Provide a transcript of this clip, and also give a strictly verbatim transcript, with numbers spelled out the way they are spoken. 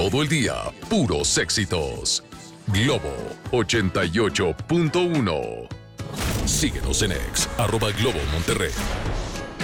Todo el día, puros éxitos. Globo ochenta y ocho punto uno. Síguenos en X, arroba Globo Monterrey.